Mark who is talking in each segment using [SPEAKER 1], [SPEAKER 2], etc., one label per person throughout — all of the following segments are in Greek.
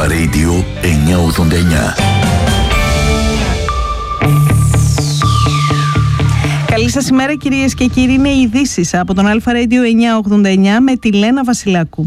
[SPEAKER 1] Αλφα Radio 989.
[SPEAKER 2] Καλή σας ημέρα κυρίες και κύριοι, είναι οι ειδήσεις από τον Αλφα Radio 989 με τη Λένα Βασιλάκου.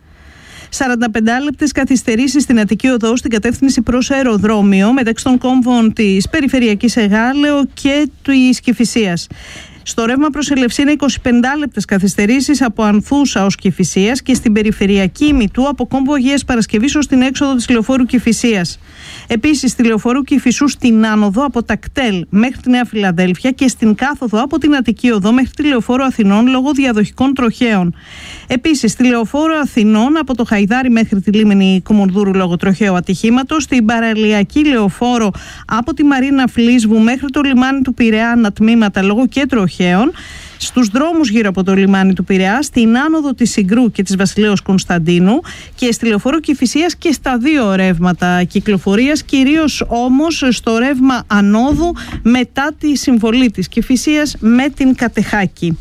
[SPEAKER 2] 45 λεπτές καθυστερήσεις στην Αττική Οδό στην κατεύθυνση προς αεροδρόμιο μεταξύ των κόμβων της Περιφερειακής Εγάλεω και της Κηφισίας. Στο ρεύμα προς Ελευσίνα 25 λεπτές καθυστερήσεις από Ανθούσα ως Κηφισίας και στην Περιφερειακή Ημιτού από κόμβο Αγίας Παρασκευής ως την έξοδο της λεωφόρου Κηφισίας. Επίσης στη λεωφόρου Κηφισού στην άνοδο από τα κτέλ μέχρι τη Νέα Φιλαδέλφια και στην κάθοδο από την Αττική Οδό μέχρι τη λεωφόρο Αθηνών λόγω διαδοχικών τροχαίων. Επίσης στη λεωφόρο Αθηνών από το Χαϊδάρι μέχρι τη λίμνη Κουμουνδούρου λόγω τροχαίου ατυχήματος, στην παραλιακή λεωφόρο από τη Μαρίνα Φλίσβου μέχρι το λιμάνι του Πειραιά ανατμήματα λόγω και τροχαίων, στους δρόμους γύρω από το λιμάνι του Πειραιά, στην άνοδο της Συγκρού και της Βασιλέως Κωνσταντίνου και στη λεωφόρο Κηφισίας και στα δύο ρεύματα κυκλοφορίας, κυρίως όμως στο ρεύμα ανόδου μετά τη συμβολή της Κηφισίας με την Κατεχάκη.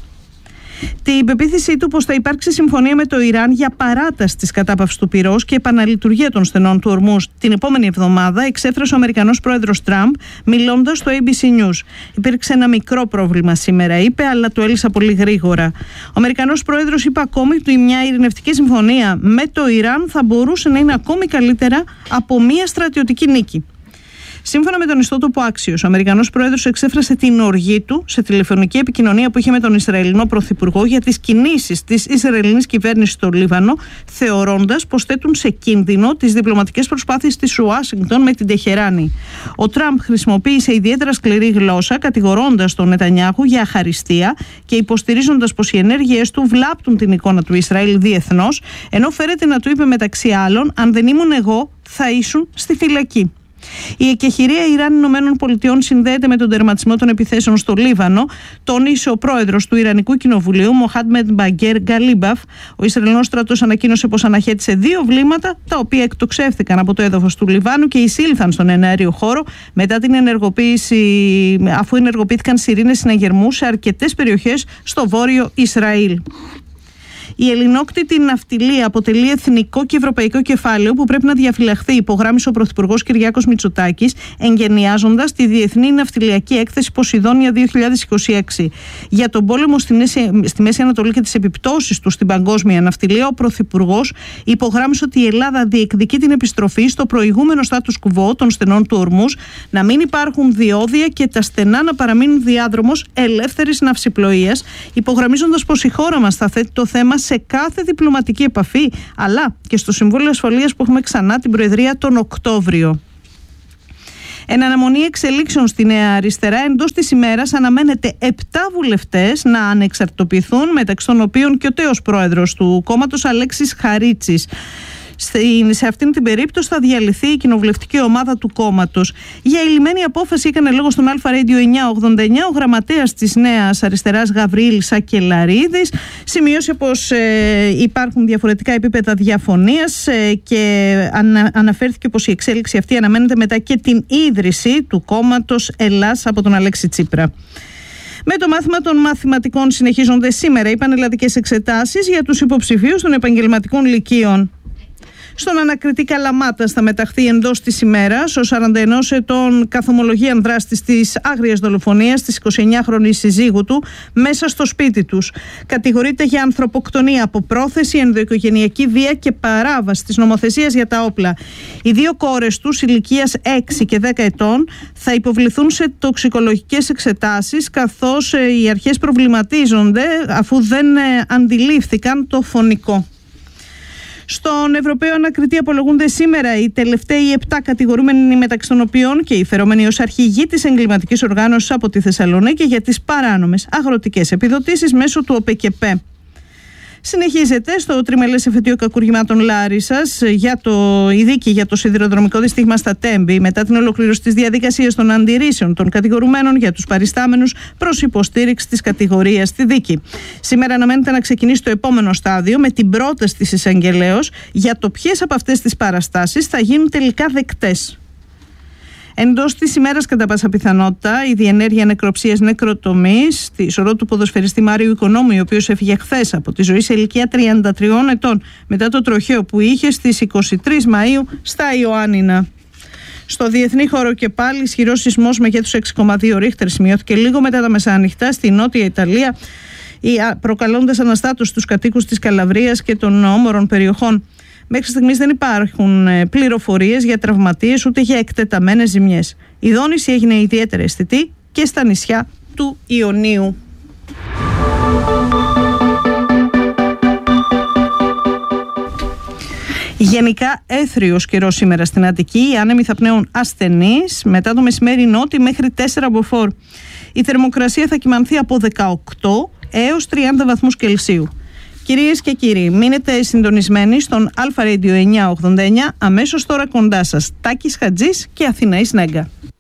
[SPEAKER 2] Την πεποίθησή του πως θα υπάρξει συμφωνία με το Ιράν για παράταση της κατάπαυσης του πυρός και επαναλειτουργία των στενών του Ορμούζ την επόμενη εβδομάδα εξέφρασε ο Αμερικανός πρόεδρος Τραμπ μιλώντας στο ABC News. Υπήρξε ένα μικρό πρόβλημα σήμερα, είπε, αλλά το έλυσα πολύ γρήγορα. Ο Αμερικανός πρόεδρος είπε ακόμη ότι μια ειρηνευτική συμφωνία με το Ιράν θα μπορούσε να είναι ακόμη καλύτερα από μια στρατιωτική νίκη. Σύμφωνα με τον ιστότοπο Άξιος, ο Αμερικανός πρόεδρος εξέφρασε την οργή του σε τηλεφωνική επικοινωνία που είχε με τον Ισραηλινό πρωθυπουργό για τις κινήσεις της Ισραηλινής κυβέρνησης στο Λίβανο, θεωρώντας πως θέτουν σε κίνδυνο τις διπλωματικές προσπάθειες της Ουάσιγκτον με την Τεχεράνη. Ο Τραμπ χρησιμοποίησε ιδιαίτερα σκληρή γλώσσα, κατηγορώντας τον Νετανιάχου για αχαριστία και υποστηρίζοντας πως οι ενέργειές του βλάπτουν την εικόνα του Ισραήλ διεθνώς, ενώ φέρεται να του είπε μεταξύ άλλων: «Αν δεν ήμουν εγώ, θα ήσουν στη φυλακή». Η εκεχηρία Ιράν-ΗΠΑ συνδέεται με τον τερματισμό των επιθέσεων στο Λίβανο, τόνισε ο πρόεδρος του Ιρανικού Κοινοβουλίου, Μοχάντμεντ Μπαγκέρ Γκαλίμπαφ. Ο Ισραηλινός στρατός ανακοίνωσε πως αναχέτησε 2 βλήματα, τα οποία εκτοξεύθηκαν από το έδαφος του Λιβάνου και εισήλθαν στον εναέριο χώρο μετά την αφού ενεργοποιήθηκαν σιρήνες συναγερμού σε αρκετές περιοχές στο βόρειο Ισραήλ. Η ελληνόκτητη ναυτιλία αποτελεί εθνικό και ευρωπαϊκό κεφάλαιο που πρέπει να διαφυλαχθεί, υπογράμμισε ο Πρωθυπουργός Κυριάκος Μητσοτάκης, εγγενιάζοντας τη Διεθνή Ναυτιλιακή Έκθεση Ποσειδόνια 2026. Για τον πόλεμο στη Μέση Ανατολή και τις επιπτώσεις του στην παγκόσμια ναυτιλία, ο Πρωθυπουργός υπογράμμισε ότι η Ελλάδα διεκδικεί την επιστροφή στο προηγούμενο status quo των στενών του Ορμούζ, να μην υπάρχουν διόδια και τα στενά να παραμείνουν διάδρομος ελεύθερης ναυσιπλοείας, υπογραμμίζοντας πως η χώρα μας θα θέτει το θέμα σε κάθε διπλωματική επαφή, αλλά και στο Συμβούλιο Ασφαλείας που έχουμε ξανά την Προεδρία τον Οκτώβριο. Εν αναμονή εξελίξεων στη Νέα Αριστερά, εντός της ημέρας αναμένεται 7 βουλευτές να ανεξαρτητοποιηθούν, μεταξύ των οποίων και ο τέος πρόεδρος του κόμματος Αλέξης Χαρίτσης. Σε αυτήν την περίπτωση θα διαλυθεί η κοινοβουλευτική ομάδα του κόμματος. Για ηλυμένη απόφαση έκανε λόγο στον Αλφα Radio 989 ο γραμματέας της Νέας Αριστεράς Γαβριήλ Σακελαρίδης. Σημείωσε πως υπάρχουν διαφορετικά επίπεδα διαφωνίας και αναφέρθηκε πως η εξέλιξη αυτή αναμένεται μετά και την ίδρυση του κόμματος Ελλάς από τον Αλέξη Τσίπρα. Με το μάθημα των μαθηματικών συνεχίζονται σήμερα οι πανελλαδικές εξετάσεις για τους υποψηφίους των επαγγελματικών λυκείων. Στον ανακριτή Καλαμάτας θα μεταχθεί εντός της ημέρας ο 41 ετών καθομολογίαν δράστης της άγριας δολοφονίας της 29χρονης συζύγου του μέσα στο σπίτι τους. Κατηγορείται για ανθρωποκτονία από πρόθεση, ενδοοικογενειακή βία και παράβαση της νομοθεσίας για τα όπλα. Οι 2 κόρες τους ηλικίας 6 και 10 ετών θα υποβληθούν σε τοξικολογικές εξετάσεις, καθώς οι αρχές προβληματίζονται αφού δεν αντιλήφθηκαν το φωνικό. Στον Ευρωπαίο Ανακριτή απολογούνται σήμερα οι τελευταίοι 7 κατηγορούμενοι, μεταξύ των οποίων και οι φερόμενοι ως αρχηγοί της εγκληματικής οργάνωσης από τη Θεσσαλονίκη για τις παράνομες αγροτικές επιδοτήσεις μέσω του ΟΠΕΚΕΠΕ. Συνεχίζεται στο τριμελές εφετείο κακουργημάτων Λάρισσας η δίκη για το σιδηροδρομικό δυστύχημα στα Τέμπη, μετά την ολοκλήρωση της διαδικασίας των αντιρρήσεων των κατηγορουμένων για τους παριστάμενους προς υποστήριξη της κατηγορίας στη δίκη. Σήμερα αναμένεται να ξεκινήσει το επόμενο στάδιο με την πρόταση της εισαγγελέως για το ποιες από αυτές τις παραστάσεις θα γίνουν τελικά δεκτές. Εντός της ημέρας, κατά πάσα πιθανότητα, η διενέργεια νεκροψίας νεκροτομής στη σωρό του ποδοσφαιριστή Μάριου Οικονόμου, ο οποίος έφυγε χθες από τη ζωή σε ηλικία 33 ετών μετά το τροχαίο που είχε στις 23 Μαΐου στα Ιωάννινα. Στο διεθνή χώρο και πάλι ισχυρός σεισμός μεγέθους 6,2 ρίχτερ σημειώθηκε λίγο μετά τα μεσάνυχτα στη Νότια Ιταλία, προκαλώντας αναστάτωση στους κατοίκους της Καλαβρίας και των όμορων περιοχών. Μέχρι στιγμής δεν υπάρχουν πληροφορίες για τραυματίες ούτε για εκτεταμένες ζημιές. Η δόνηση έγινε ιδιαίτερα αισθητή και στα νησιά του Ιωνίου. Γενικά έθριος καιρός σήμερα στην Αττική. Οι άνεμοι θα πνέουν ασθενείς, μετά το μεσημέρι νότι μέχρι 4 μποφόρ. Η θερμοκρασία θα κυμανθεί από 18 έως 30 βαθμούς Κελσίου. Κυρίες και κύριοι, μείνετε συντονισμένοι στον Αλφα Radio 989, αμέσως τώρα κοντά σας Τάκης Χατζής και Αθηναής Νέγκα.